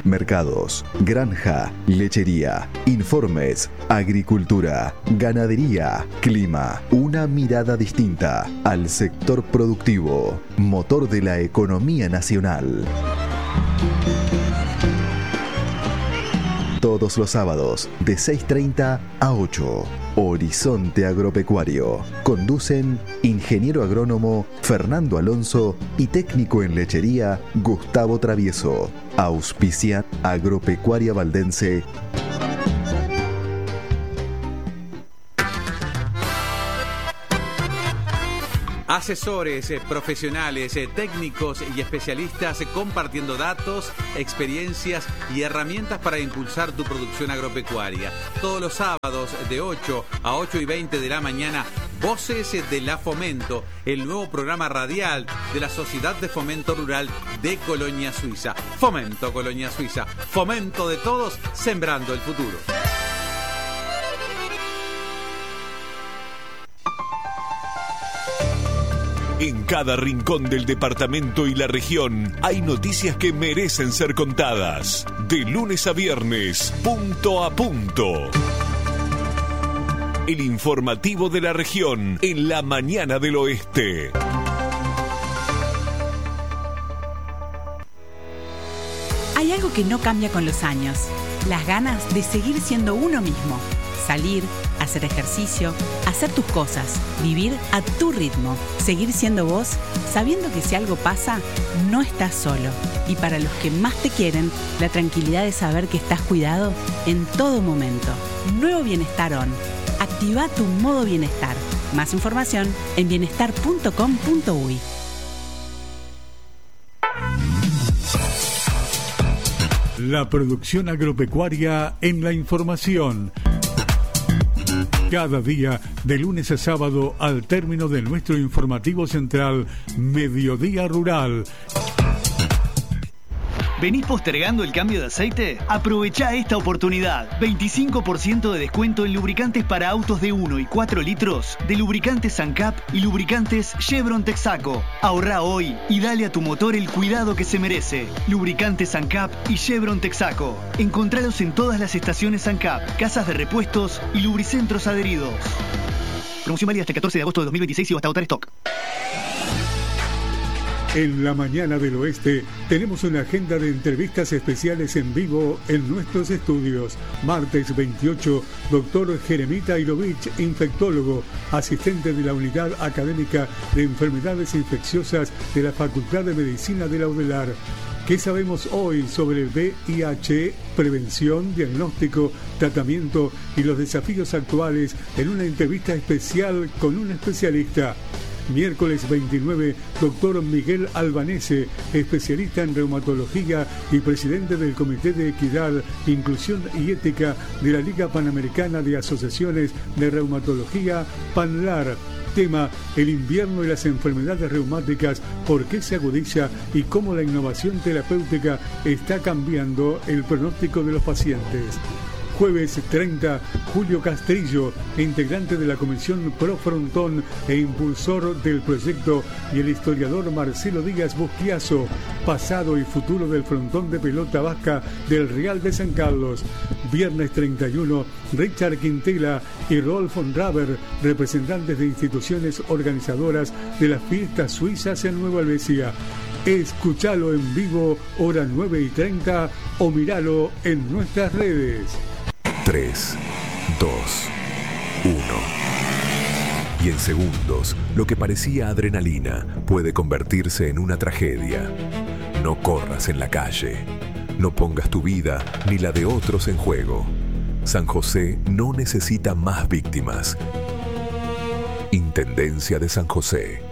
mercados, granja, lechería, informes, agricultura, ganadería, clima. Una mirada distinta al sector productivo, motor de la economía nacional. Todos los sábados de 6:30 a 8. Horizonte Agropecuario. Conducen ingeniero agrónomo Fernando Alonso y técnico en lechería Gustavo Travieso. Auspicia Agropecuaria Valdense. Asesores, profesionales, técnicos y especialistas compartiendo datos, experiencias y herramientas para impulsar tu producción agropecuaria. Todos los sábados de 8 a 8:20 de la mañana, Voces de la Fomento, el nuevo programa radial de la Sociedad de Fomento Rural de Colonia Suiza. Fomento Colonia Suiza, fomento de todos, sembrando el futuro. En cada rincón del departamento y la región hay noticias que merecen ser contadas. De lunes a viernes, punto a punto. El informativo de la región en la mañana del oeste. Hay algo que no cambia con los años. Las ganas de seguir siendo uno mismo. Salir, hacer ejercicio, hacer tus cosas, vivir a tu ritmo, seguir siendo vos, sabiendo que si algo pasa, no estás solo. Y para los que más te quieren, la tranquilidad de saber que estás cuidado en todo momento. Nuevo Bienestar On. Activa tu modo bienestar. Más información en bienestar.com.uy. La producción agropecuaria en la información. Cada día, de lunes a sábado, al término de nuestro informativo central, Mediodía Rural. ¿Venís postergando el cambio de aceite? Aprovechá esta oportunidad. 25% de descuento en lubricantes para autos de 1 y 4 litros de lubricantes Sancap y lubricantes Chevron Texaco. Ahorrá hoy y dale a tu motor el cuidado que se merece. Lubricantes Sancap y Chevron Texaco. Encontralos en todas las estaciones Sancap, casas de repuestos y lubricentros adheridos. Promoción válida hasta el 14 de agosto de 2026 y hasta agotar stock. En la mañana del oeste tenemos una agenda de entrevistas especiales en vivo en nuestros estudios. Martes 28, doctor Jeremita Ilovich, infectólogo, asistente de la Unidad Académica de Enfermedades Infecciosas de la Facultad de Medicina de la UDELAR. ¿Qué sabemos hoy sobre el VIH, prevención, diagnóstico, tratamiento y los desafíos actuales en una entrevista especial con un especialista? Miércoles 29, doctor Miguel Albanese, especialista en reumatología y presidente del Comité de Equidad, Inclusión y Ética de la Liga Panamericana de Asociaciones de Reumatología, PANLAR. Tema: el invierno y las enfermedades reumáticas, por qué se agudiza y cómo la innovación terapéutica está cambiando el pronóstico de los pacientes. Jueves 30, Julio Castrillo, integrante de la Comisión Pro Frontón e impulsor del proyecto, y el historiador Marcelo Díaz Busquiazo, pasado y futuro del frontón de pelota vasca del Real de San Carlos. Viernes 31, Richard Quintela y Rolf von Raber, representantes de instituciones organizadoras de las fiestas suizas en Nueva Helvecia. Escúchalo en vivo, hora 9:30, o míralo en nuestras redes. 3, 2, 1. Y en segundos, lo que parecía adrenalina puede convertirse en una tragedia. No corras en la calle. No pongas tu vida ni la de otros en juego. San José no necesita más víctimas. Intendencia de San José.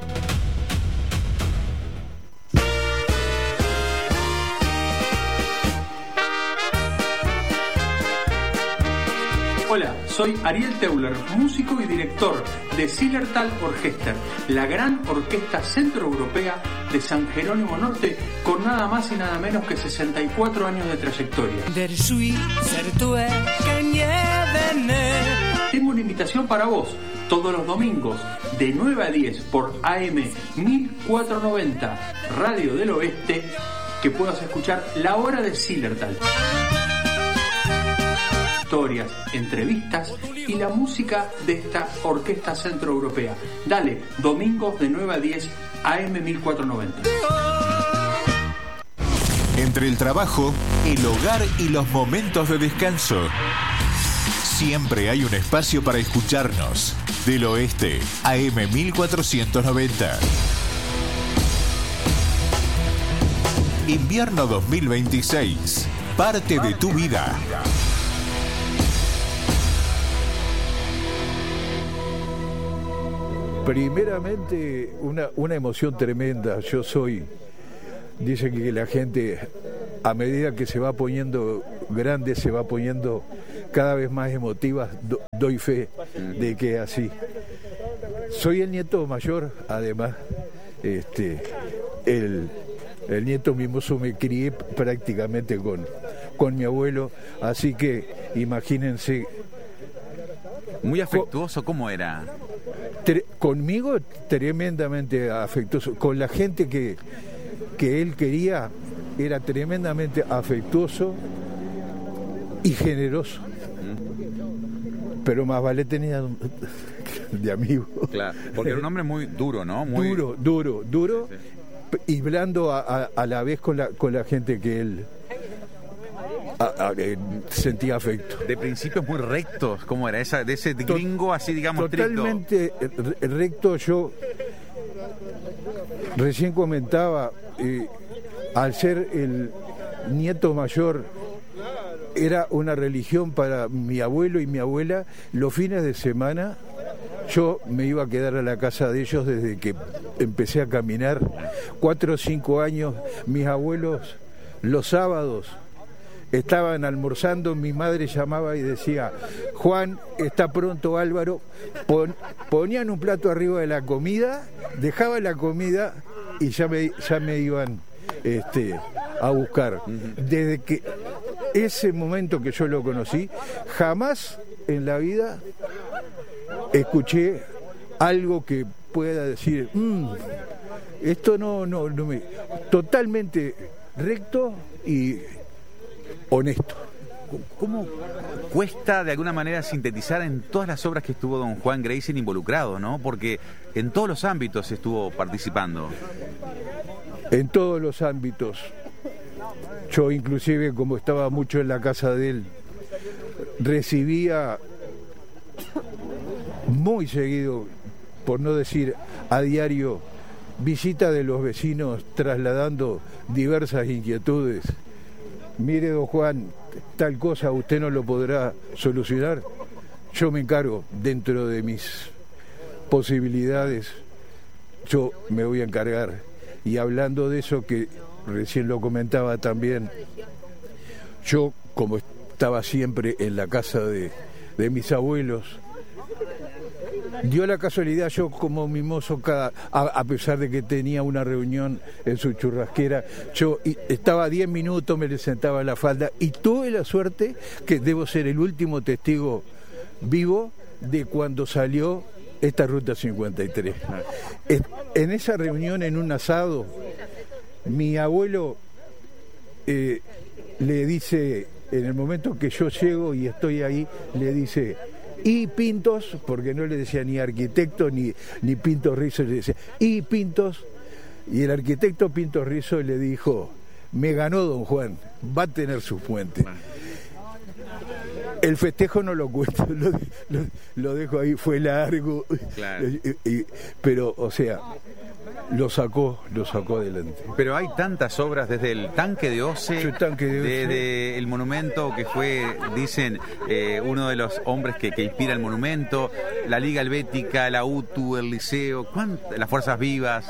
Hola, soy Ariel Teuler, músico y director de Zillertal Orchester, la gran orquesta centroeuropea de San Jerónimo Norte, con nada más y nada menos que 64 años de trayectoria. Tengo una invitación para vos, todos los domingos, de 9 a 10 por AM 1490, Radio del Oeste, que puedas escuchar La Hora de Zillertal. Historias, entrevistas y la música de esta orquesta centroeuropea. Dale, domingos de 9 a 10, AM 1490. Entre el trabajo, el hogar y los momentos de descanso, siempre hay un espacio para escucharnos. Del Oeste, AM 1490. Invierno 2026. Parte de tu vida. Primeramente, una emoción tremenda. Dicen que la gente, a medida que se va poniendo grande, se va poniendo cada vez más emotiva. Doy fe de que es así. Soy el nieto mayor, además. El nieto mimoso, me crié prácticamente con mi abuelo, así que imagínense. Muy afectuoso, ¿cómo era? Conmigo tremendamente afectuoso. Con la gente que él quería, era tremendamente afectuoso y generoso. Pero más vale tenía de amigo. Claro, porque era un hombre muy duro, ¿no? Muy... Duro. Sí. Y blando a la vez con la gente que él sentía afecto. De principios muy rectos, ¿cómo era? De ese gringo así, digamos, totalmente recto. Yo recién comentaba, al ser el nieto mayor, era una religión para mi abuelo y mi abuela. Los fines de semana yo me iba a quedar a la casa de ellos desde que empecé a caminar, 4 o 5 años. Mis abuelos los sábados estaban almorzando, mi madre llamaba y decía: Juan, está pronto Álvaro. Ponían un plato arriba de la comida, dejaban la comida y ya me iban a buscar. Desde que ese momento que yo lo conocí, jamás en la vida escuché algo que pueda decir esto no me... Totalmente recto y honesto. ¿Cómo cuesta de alguna manera sintetizar en todas las obras que estuvo don Juan Gracie involucrado, ¿no? Porque en todos los ámbitos estuvo participando. En todos los ámbitos. Yo inclusive, como estaba mucho en la casa de él, recibía muy seguido, por no decir a diario, visita de los vecinos trasladando diversas inquietudes. Mire, don Juan, tal cosa usted no lo podrá solucionar. Yo me encargo, dentro de mis posibilidades, yo me voy a encargar. Y hablando de eso, que recién lo comentaba también, yo, como estaba siempre en la casa de mis abuelos, dio la casualidad, yo como mimoso, a pesar de que tenía una reunión en su churrasquera, yo estaba 10 minutos, me le sentaba en la falda y tuve la suerte que debo ser el último testigo vivo de cuando salió esta Ruta 53. En esa reunión, en un asado, mi abuelo le dice, en el momento que yo llego y estoy ahí, le dice: y Pintos, porque no le decía ni arquitecto ni Pintos Rizzo, le decía y Pintos, y el arquitecto Pintos Rizzo le dijo: me ganó don Juan, va a tener su puente. El festejo no lo cuento, lo dejo ahí, fue largo, claro. Pero, o sea, lo sacó adelante. Pero hay tantas obras, desde el tanque de Ose, desde el monumento que fue, dicen, uno de los hombres que inspira el monumento, la Liga Helvética, la UTU, el Liceo, las Fuerzas Vivas.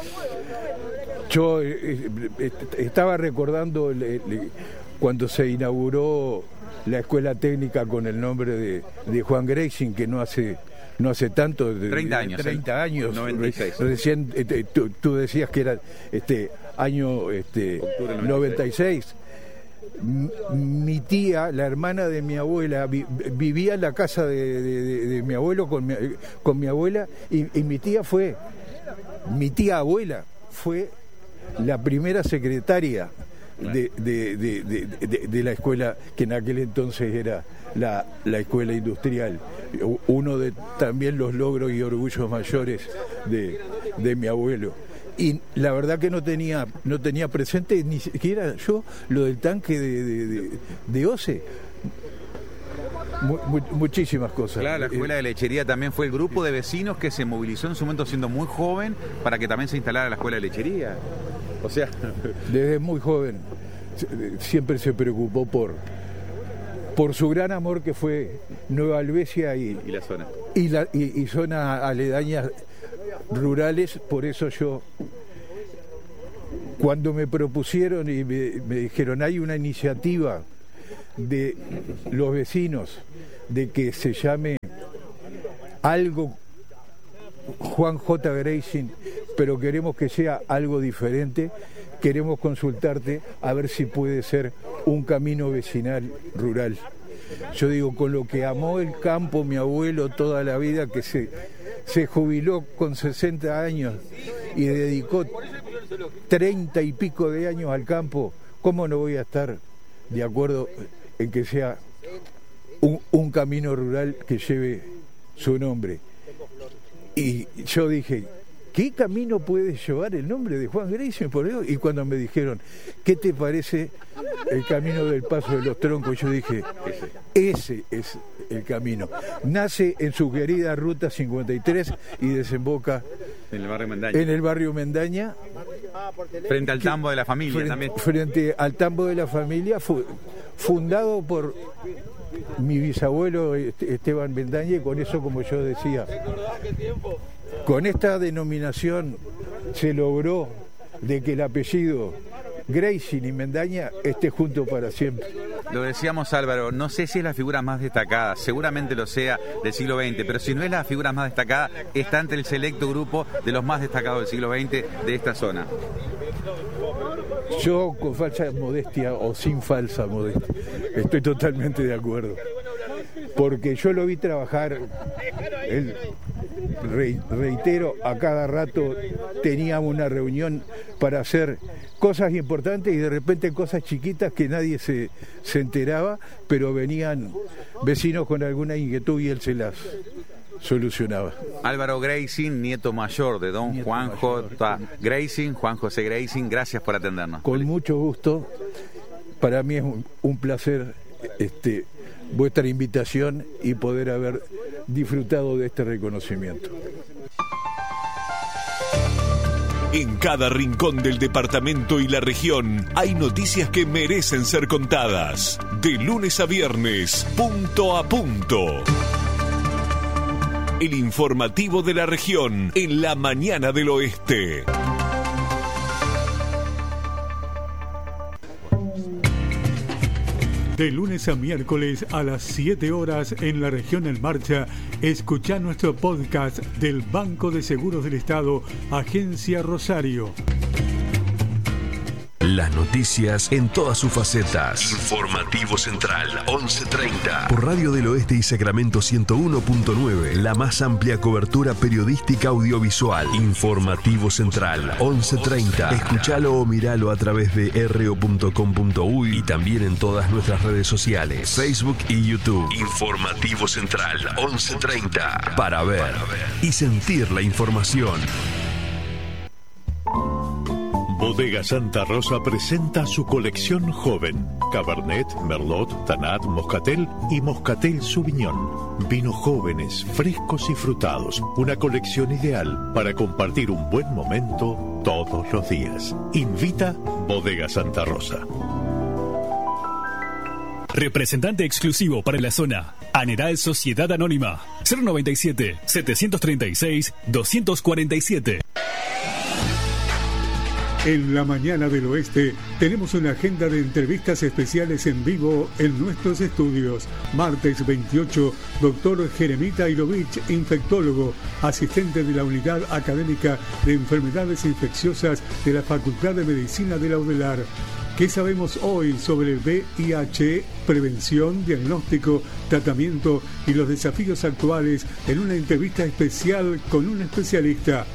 Yo estaba recordando cuando se inauguró la escuela técnica con el nombre de Juan Gracie, que no hace tanto, 30 años. 30 años. 96. Recién tú decías que era año 96. Mi tía, la hermana de mi abuela, vivía en la casa de mi abuelo con mi abuela, y mi tía abuela fue la primera secretaria de la escuela, que en aquel entonces era la escuela industrial. Uno de también los logros y orgullos mayores de mi abuelo. Y la verdad que no tenía presente ni siquiera yo lo del tanque de OCE. Muchísimas cosas. Claro, la escuela de lechería también fue el grupo de vecinos que se movilizó en su momento siendo muy joven para que también se instalara la escuela de lechería. O sea, desde muy joven siempre se preocupó por su gran amor, que fue Nueva Albesia y la zona. Y zonas aledañas rurales. Por eso yo, cuando me propusieron y me dijeron, hay una iniciativa de los vecinos de que se llame algo Juan J. Grazing, pero queremos que sea algo diferente, queremos consultarte a ver si puede ser un camino vecinal rural. Yo digo, con lo que amó el campo mi abuelo toda la vida, que se jubiló con 60 años y dedicó 30 y pico de años al campo, ¿cómo no voy a estar de acuerdo en que sea un camino rural que lleve su nombre? Y yo dije, ¿qué camino puede llevar el nombre de Juan Grazing, por Dios? Y cuando me dijeron, ¿qué te parece el camino del Paso de los Troncos? Yo dije, ese es el camino. Nace en su querida Ruta 53 y desemboca en el barrio Mendaña. Frente al tambo de la familia también. Frente al tambo de la familia, fundado por mi bisabuelo Esteban Mendaña, y con eso, como yo decía, con esta denominación se logró de que el apellido Grazing y Mendaña esté junto para siempre. Lo decíamos, Álvaro, no sé si es la figura más destacada, seguramente lo sea del siglo XX, pero si no es la figura más destacada, está entre el selecto grupo de los más destacados del siglo XX de esta zona. Yo, con falsa modestia o sin falsa modestia, estoy totalmente de acuerdo, porque yo lo vi trabajar, reitero, a cada rato teníamos una reunión para hacer cosas importantes y de repente cosas chiquitas que nadie se enteraba, pero venían vecinos con alguna inquietud y él se las solucionaba. Álvaro Grazing, nieto mayor de don Juan J. Grazing, Juan José Grazing, gracias por atendernos. Con mucho gusto, para mí es un placer vuestra invitación y poder haber disfrutado de este reconocimiento. En cada rincón del departamento y la región hay noticias que merecen ser contadas. De lunes a viernes, punto a punto. El informativo de la región en la mañana del oeste. De lunes a miércoles a las 7 horas en la región En Marcha, escuchá nuestro podcast del Banco de Seguros del Estado, Agencia Rosario. Las noticias en todas sus facetas. Informativo Central, 11:30. Por Radio del Oeste y Sacramento 101.9. La más amplia cobertura periodística audiovisual. Informativo Central, 11:30. Escuchalo o miralo a través de ro.com.uy y también en todas nuestras redes sociales, Facebook y YouTube. Informativo Central, 11:30. Para ver y sentir la información. Bodega Santa Rosa presenta su colección joven. Cabernet, Merlot, Tanat, Moscatel y Moscatel Sauvignon. Vinos jóvenes, frescos y frutados. Una colección ideal para compartir un buen momento todos los días. Invita Bodega Santa Rosa. Representante exclusivo para la zona. Aneral Sociedad Anónima. 097-736-247. En la mañana del oeste tenemos una agenda de entrevistas especiales en vivo en nuestros estudios. Martes 28, doctor Jeremita Ilovich, infectólogo, asistente de la Unidad Académica de Enfermedades Infecciosas de la Facultad de Medicina de la UDELAR. ¿Qué sabemos hoy sobre el VIH, prevención, diagnóstico, tratamiento y los desafíos actuales en una entrevista especial con un especialista?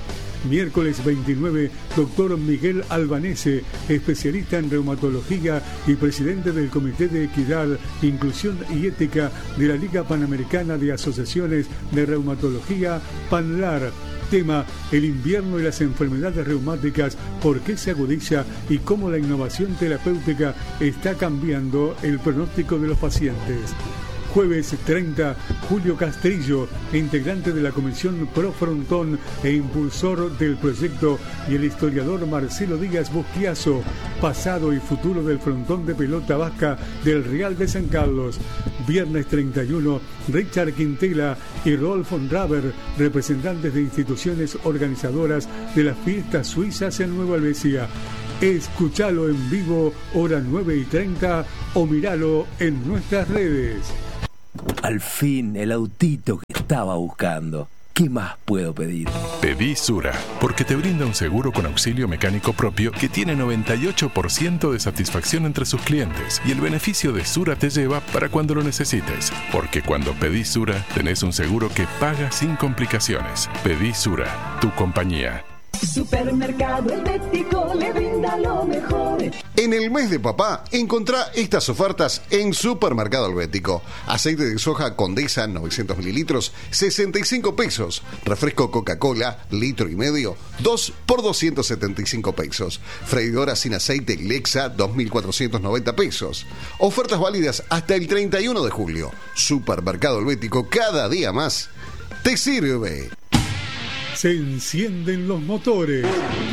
Miércoles 29, doctor Miguel Albanese, especialista en reumatología y presidente del Comité de Equidad, Inclusión y Ética de la Liga Panamericana de Asociaciones de Reumatología, PANLAR. Tema: el invierno y las enfermedades reumáticas, por qué se agudiza y cómo la innovación terapéutica está cambiando el pronóstico de los pacientes. Jueves 30, Julio Castrillo, integrante de la Comisión Pro Frontón e impulsor del proyecto, y el historiador Marcelo Díaz Busquiazo, pasado y futuro del frontón de pelota vasca del Real de San Carlos. Viernes 31, Richard Quintela y Rolf von Raber, representantes de instituciones organizadoras de las fiestas suizas en Nueva Helvecia. Escúchalo en vivo, hora 9:30, o míralo en nuestras redes. Al fin, el autito que estaba buscando. ¿Qué más puedo pedir? Pedí Sura, porque te brinda un seguro con auxilio mecánico propio que tiene 98% de satisfacción entre sus clientes, y el beneficio de Sura te lleva para cuando lo necesites, porque cuando pedís Sura tenés un seguro que paga sin complicaciones. Pedí Sura, tu compañía. Supermercado Helvético le brinda lo mejor. En el mes de papá, encontrá estas ofertas en Supermercado Helvético. Aceite de soja Condesa, 900 mililitros, 65 pesos. Refresco Coca-Cola, litro y medio, 2 por 275 pesos. Freidora sin aceite Lexa, 2.490 pesos. Ofertas válidas hasta el 31 de julio. Supermercado Helvético, cada día más te sirve. Se encienden los motores,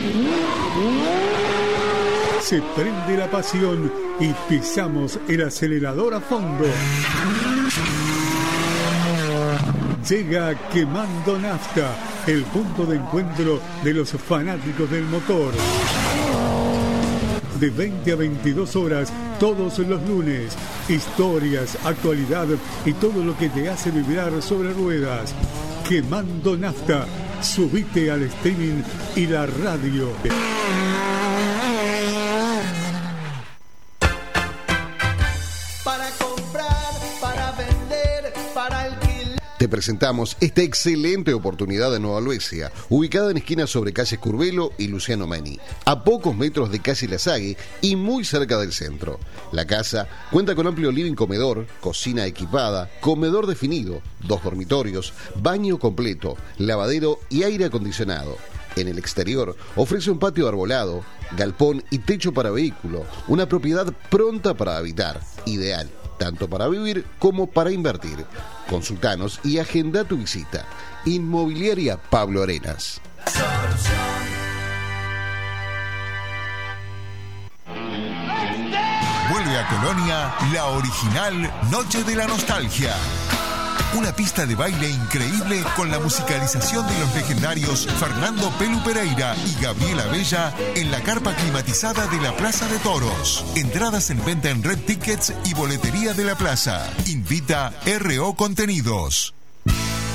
se prende la pasión y pisamos el acelerador a fondo. Llega Quemando Nafta, el punto de encuentro de los fanáticos del motor. De 20 a 22 horas, todos los lunes. Historias, actualidad y todo lo que te hace vibrar sobre ruedas. Quemando Nafta. Subite al streaming y la radio. Para comprar, para vender, para alquilar. Te presentamos esta excelente oportunidad en Nueva Helvecia, ubicada en esquina sobre calles Curvelo y Luciano Meni, a pocos metros de calle Lasague y muy cerca del centro. La casa cuenta con amplio living comedor, cocina equipada, comedor definido, 2 dormitorios, baño completo, lavadero y aire acondicionado. En el exterior ofrece un patio arbolado, galpón y techo para vehículo, una propiedad pronta para habitar, ideal tanto para vivir como para invertir. Consultanos y agenda tu visita. Inmobiliaria Pablo Arenas. Vuelve a Colonia la original Noche de la Nostalgia. Una pista de baile increíble con la musicalización de los legendarios Fernando Pelu Pereira y Gabriela Bella en la carpa climatizada de la Plaza de Toros. Entradas en venta en Red Tickets y boletería de la plaza. Invita R.O. Contenidos.